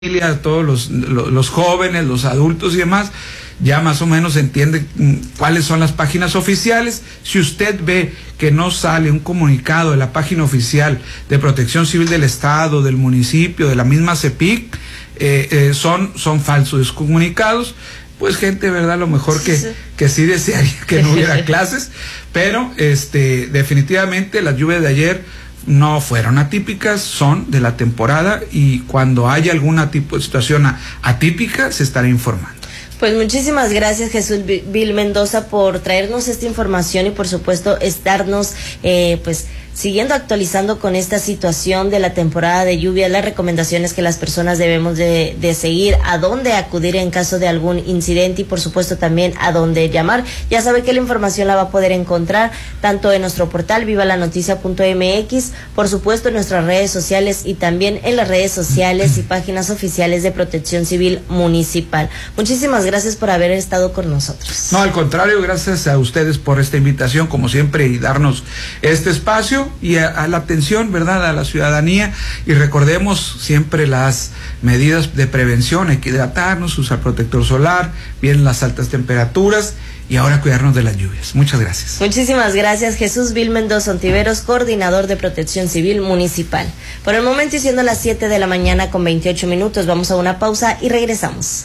todos los jóvenes, los adultos y demás, ya más o menos entiende cuáles son las páginas oficiales. Si usted ve que no sale un comunicado de la página oficial de Protección Civil del Estado, del municipio, de la misma CEPIC, son falsos comunicados, pues gente, ¿verdad? Lo mejor que sí desearía que no hubiera clases, pero definitivamente las lluvias de ayer no fueron atípicas, son de la temporada, y cuando haya alguna tipo de situación atípica se estará informando. Pues muchísimas gracias, Jesús Bill Mendoza, por traernos esta información y por supuesto estarnos pues siguiendo actualizando con esta situación de la temporada de lluvia, las recomendaciones que las personas debemos de seguir, a dónde acudir en caso de algún incidente y por supuesto también a dónde llamar. Ya sabe que la información la va a poder encontrar tanto en nuestro portal vivalanoticia.mx, por supuesto en nuestras redes sociales y también en las redes sociales y páginas oficiales de Protección Civil Municipal. Muchísimas gracias por haber estado con nosotros. No, al contrario, gracias a ustedes por esta invitación, como siempre, y darnos este espacio y a la atención, ¿verdad?, a la ciudadanía. Y recordemos siempre las medidas de prevención: hay que hidratarnos, usar protector solar, vienen las altas temperaturas y ahora cuidarnos de las lluvias. Muchas gracias. Muchísimas gracias, Jesús Bill Mendoza Ontiveros, coordinador de Protección Civil Municipal. Por el momento, y siendo las 7 de la mañana con 28 minutos, vamos a una pausa y regresamos.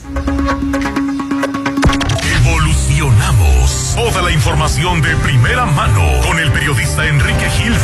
Evolucionamos. Toda la información de primera mano con el periodista Enrique Gil